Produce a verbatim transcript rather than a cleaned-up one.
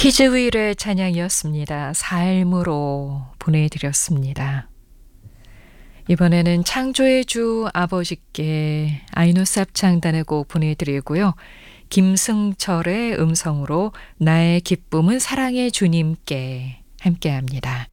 히즈윌의 찬양이었습니다. 삶으로 보내드렸습니다. 이번에는 창조의 주 아버지께 아이노삽 창단의 곡 보내드리고요. 김승철의 음성으로 나의 기쁨은 사랑의 주님께 함께합니다.